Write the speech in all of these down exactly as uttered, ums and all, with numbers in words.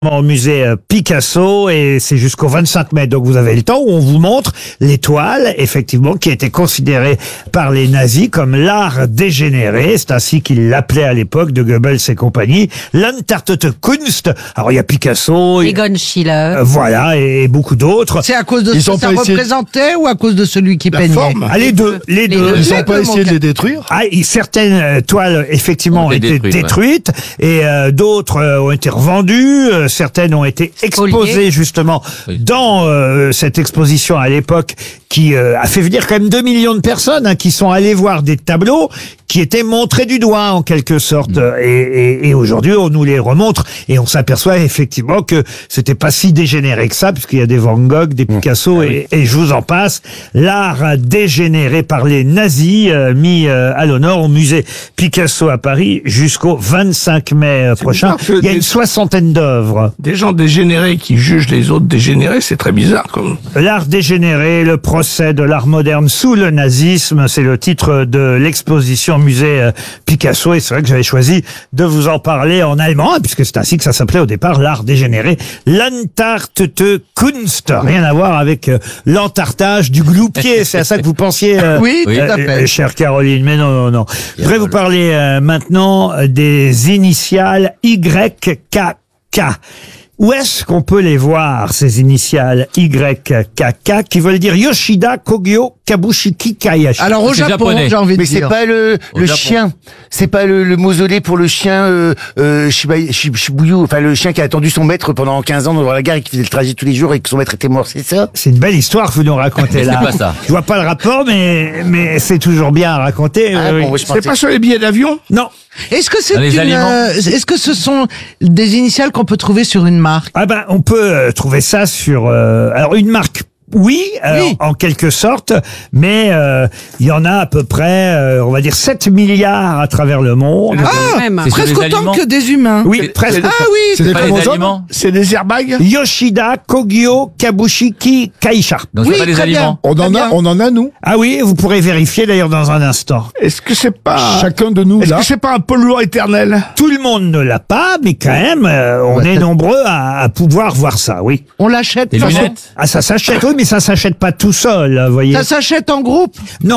Au musée Picasso, et c'est jusqu'au vingt-cinq mai, donc vous avez le temps, où on vous montre l'étoile, effectivement, qui a été considérée par les nazis comme l'art dégénéré. C'est ainsi qu'ils l'appelaient à l'époque, de Goebbels et compagnie, l'Entartete Kunst. Alors il y a Picasso, Egon Schiele, euh, voilà, et, et beaucoup d'autres. C'est à cause de Ils ce ont que ça pas essayé de- représentait ou à cause de celui qui La peignait? forme. Ah, les deux, les Les deux. deux. Ils Les n'ont pas deux, essayé mon de gars. les détruire. Ah, y- certaines euh, toiles, effectivement, ont Ont été été détruites, détruites, et euh, d'autres euh, ont été revendues. euh, certaines ont été exposées, Spoliées. justement, Oui. dans euh, cette exposition à l'époque, qui euh, a fait venir quand même deux millions de personnes, hein, qui sont allées voir des tableaux qui étaient montrés du doigt, en quelque sorte. Mm. Et, et, et aujourd'hui, on nous les remontre, et on s'aperçoit effectivement que c'était pas si dégénéré que ça, puisqu'il y a des Van Gogh, des Picasso, et, et je vous en passe. L'art dégénéré par les nazis, euh, mis euh, à l'honneur au musée Picasso à Paris jusqu'au vingt-cinq mai euh, prochain. bizarre que Il y a des- une soixantaine d'œuvres. Des gens dégénérés qui jugent les autres dégénérés, c'est très bizarre. Comme... L'art dégénéré, le procès de l'art moderne sous le nazisme, c'est le titre de l'exposition musée euh, Picasso, et c'est vrai que j'avais choisi de vous en parler en allemand, puisque c'est ainsi que ça s'appelait au départ, l'art dégénéré, l'Entartete Kunst, rien à voir avec euh, l'entartage du gloupier, c'est à ça que vous pensiez, euh, Oui, Oui. tout à euh, fait. euh, chère Caroline, mais non, non, non. Je voudrais vous parler euh, maintenant euh, des initiales Y K K. Où est-ce qu'on peut les voir, ces initiales Y K K, qui veulent dire Yoshida Kogyo Kabushiki Kayashi? Alors au C'est Japon, japonais. j'ai envie de Mais c'est dire. pas le, Au le Japon. chien. C'est pas le, le mausolée pour le chien euh, euh, Shiba, Shib- Shibuya. Enfin, le chien qui a attendu son maître pendant quinze ans devant la gare et qui faisait le trajet tous les jours et que son maître était mort, c'est ça? C'est une belle histoire que vous nous racontez là. C'est pas ça. Je vois pas le rapport, mais, mais c'est toujours bien à raconter. Ah oui, bon, oui. ouais, je C'est pensais- pas sur les billets d'avion? Non. Est-ce que c'est Dans les une, aliments euh, est-ce que ce sont des initiales qu'on peut trouver sur une marque? Ah ben, on peut euh, trouver ça sur... euh, alors, une marque... Oui, euh, Oui. en quelque sorte, mais euh, il y en a à peu près, euh, on va dire, sept milliards à travers le monde. Ah, même. C'est sur presque les autant aliments que des humains. Oui, c'est- presque. Ah oui, C'est des Pas les chromosomes. aliments. C'est des airbags? Yoshida Kogyo Kabushiki Kaisha. Donc Oui, c'est pas les très bien. aliments. On en Très a, bien. on en a nous. Ah oui, vous pourrez vérifier d'ailleurs dans un instant. Est-ce que c'est pas... Chacun de nous Est-ce là. que c'est pas un polluant éternel? Tout le monde ne l'a pas, mais quand même, euh, on est nombreux à, à pouvoir voir ça, oui. On l'achète. Des ça, lunettes. Ah, ça s'achète, oui, mais ça s'achète pas tout seul, vous voyez. ça s'achète en groupe. Non,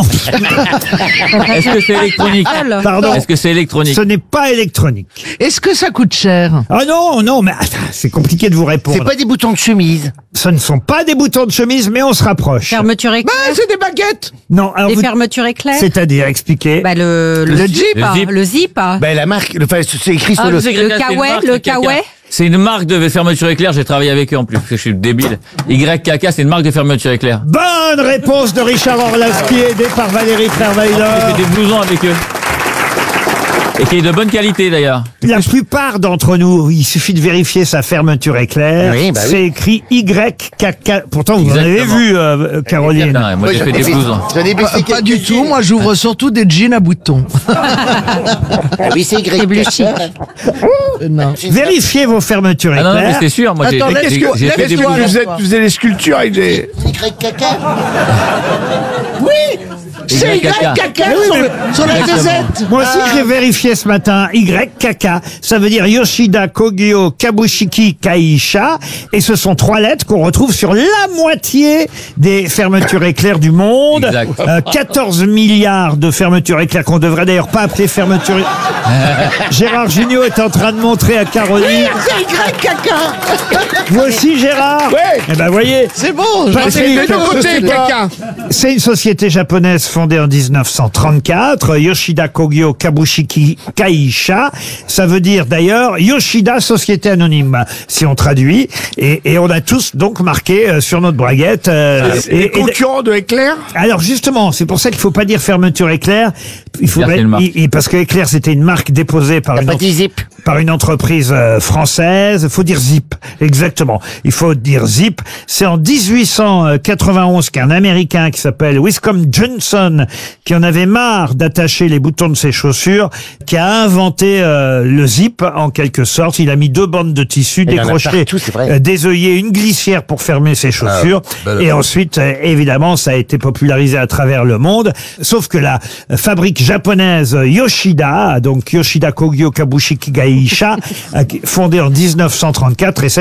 Est-ce que c'est électronique? pardon, Est-ce que c'est électronique? ce n'est pas électronique. Est-ce que ça coûte cher? Ah non, non, mais attends, c'est compliqué de vous C'est répondre. pas des boutons de chemise. Ce ne sont pas des boutons de chemise, mais on se rapproche. Fermeture Bah, éclair. c'est des baguettes. Non, alors Des vous- fermetures éclair. c'est-à-dire, expliquez. Bah, le, le, Le zip, zip. hein, Le zip. le zip. hein. Ben, la marque, le- enfin, c'est écrit sur Ah, le... je sais, Le quelqu'un, c'est une Kawaii, marque, le c'est quelqu'un. Kawaii. C'est une marque de fermeture éclair, j'ai travaillé avec eux en plus, parce que je suis débile. Y K K, c'est une marque de fermeture éclair. Bonne réponse de Richard Orlaski, aidé par Valérie J'ai Trierweiler. fait des blousons avec eux. Et qui est de bonne qualité d'ailleurs. La plupart d'entre nous, il suffit de vérifier sa fermeture éclair. Oui, bah oui. C'est écrit Y K K. Pourtant, vous en avez Exactement. vu, euh, Caroline. Putain, moi j'ai j'en fait ai des fait- blousons. J'en ai Pas, baissé pas du quelques-unes. tout. Moi, j'ouvre surtout des jeans à boutons. Ah oui, c'est Y. C'est bleu chic. Euh, non. Vérifiez vos fermetures Ah non, non, mais éclair. c'est sûr, moi j'ai Attends, j'ai- laisse- j'ai- laisse- j'ai fait des laisse-toi, blousons. Vous êtes, vous avez des sculptures avec des... Y K K. Oui, c'est Y K K. Y K K sur, le- sur la Exactement. gazette. Moi aussi, j'ai vérifié ce matin. Y K K, ça veut dire Yoshida Kogyo Kabushiki Kaisha. Et ce sont trois lettres qu'on retrouve sur la moitié des fermetures éclairs du monde. Exact. Euh, quatorze milliards de fermetures éclairs qu'on devrait d'ailleurs pas appeler fermetures. Gérard Jugnot est en train de montrer à Caroline. C'est Y K K. Vous aussi, Gérard? Ouais. Eh ben, voyez. C'est bon. j'en ai c'est- fait Les deux deux. côtés, sais pas. quelqu'un. C'est une société japonaise fondée en dix-neuf cent trente-quatre, Yoshida Kogyo Kabushiki Kaisha. Ça veut dire d'ailleurs Yoshida Société Anonyme, si on traduit. Et, et on a tous donc marqué euh, sur notre braguette. euh, Les et- et- concurrents de Éclair? alors justement, c'est pour ça qu'il faut pas dire fermeture éclair. Il faudrait, c'est une marque. il- il- parce que éclair c'était une marque déposée par T'as une pas autre- dit zip. par une entreprise euh, française. Il faut dire Zip, exactement. Il faut dire Zip. C'est en dix-huit cent quatre-vingt-onze qu'un Américain qui s'appelle Wiscombe Johnson, qui en avait marre d'attacher les boutons de ses chaussures, qui a inventé euh, le Zip en quelque sorte. Il a mis deux bandes de tissu Il y en a décrochées, partout, c'est vrai. euh, des œillets, une glissière pour fermer ses chaussures. Et ensuite, euh, évidemment, ça a été popularisé à travers le monde. Sauf que la euh, fabrique japonaise Yoshida, donc Yoshida Kogyo Kabushiki Gaisha, fondée en dix-neuf cent trente-quatre, essaie